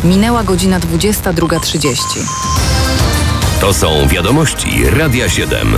Minęła godzina 22:30. To są wiadomości Radia 7.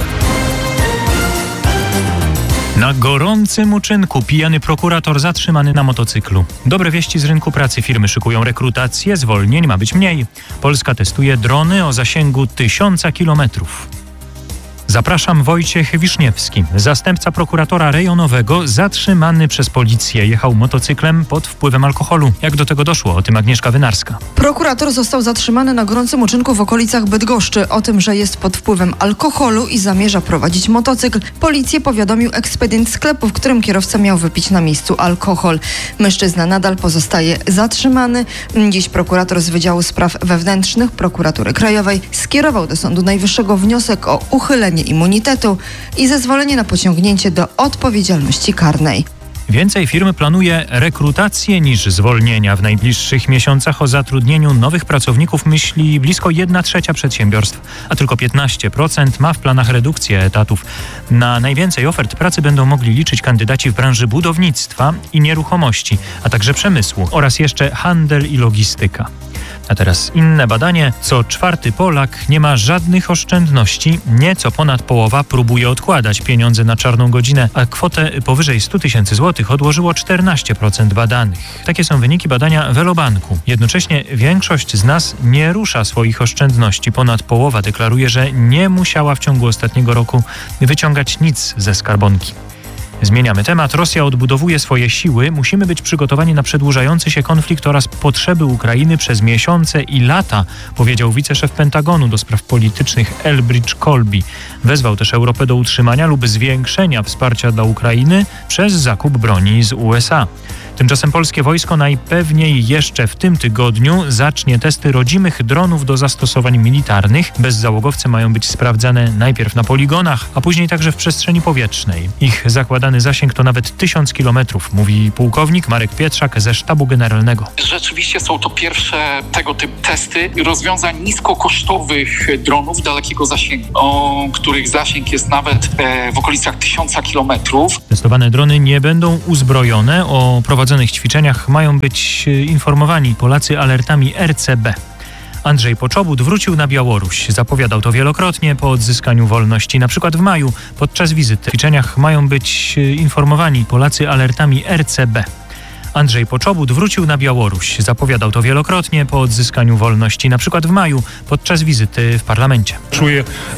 Na gorącym uczynku pijany prokurator zatrzymany na motocyklu. Dobre wieści z rynku pracy. Firmy szykują rekrutację, zwolnień ma być mniej. Polska testuje drony o zasięgu 1000 kilometrów. Zapraszam, Wojciech Wiszniewski, zastępca prokuratora rejonowego, zatrzymany przez policję. Jechał motocyklem pod wpływem alkoholu. Jak do tego doszło? O tym Agnieszka Wynarska. Prokurator został zatrzymany na gorącym uczynku w okolicach Bydgoszczy. O tym, że jest pod wpływem alkoholu i zamierza prowadzić motocykl, policję powiadomił ekspedient sklepu, w którym kierowca miał wypić na miejscu alkohol. Mężczyzna nadal pozostaje zatrzymany. Dziś prokurator z Wydziału Spraw Wewnętrznych Prokuratury Krajowej skierował do Sądu Najwyższego wniosek o uchylenie immunitetu i zezwolenie na pociągnięcie do odpowiedzialności karnej. Więcej firm planuje rekrutację niż zwolnienia. W najbliższych miesiącach o zatrudnieniu nowych pracowników myśli blisko 1/3 przedsiębiorstw, a tylko 15% ma w planach redukcję etatów. Na najwięcej ofert pracy będą mogli liczyć kandydaci w branży budownictwa i nieruchomości, a także przemysłu oraz jeszcze handel i logistyka. A teraz inne badanie. Co 4. Polak nie ma żadnych oszczędności. Nieco ponad połowa próbuje odkładać pieniądze na czarną godzinę, a kwotę powyżej 100 000 złotych odłożyło 14% badanych. Takie są wyniki badania Velobanku. Jednocześnie większość z nas nie rusza swoich oszczędności. Ponad połowa deklaruje, że nie musiała w ciągu ostatniego roku wyciągać nic ze skarbonki. Zmieniamy temat. Rosja odbudowuje swoje siły. Musimy być przygotowani na przedłużający się konflikt oraz potrzeby Ukrainy przez miesiące i lata, powiedział wiceszef Pentagonu do spraw politycznych Elbridge Colby. Wezwał też Europę do utrzymania lub zwiększenia wsparcia dla Ukrainy przez zakup broni z USA. Tymczasem polskie wojsko najpewniej jeszcze w tym tygodniu zacznie testy rodzimych dronów do zastosowań militarnych. Bezzałogowce mają być sprawdzane najpierw na poligonach, a później także w przestrzeni powietrznej. Ich zakładany zasięg to nawet 1000 kilometrów, mówi pułkownik Marek Pietrzak ze Sztabu Generalnego. Rzeczywiście są to pierwsze tego typu testy rozwiązań niskokosztowych dronów dalekiego zasięgu, o których zasięg jest nawet w okolicach 1000 kilometrów. Testowane drony nie będą uzbrojone. O prowadzonych ćwiczeniach mają być informowani Polacy alertami RCB. Andrzej Poczobut wrócił na Białoruś. Zapowiadał to wielokrotnie po odzyskaniu wolności. Na przykład w maju podczas wizyty w ćwiczeniach mają być informowani Polacy alertami RCB. Andrzej Poczobut wrócił na Białoruś. Zapowiadał to wielokrotnie po odzyskaniu wolności. Na przykład w maju podczas wizyty w parlamencie. Czuję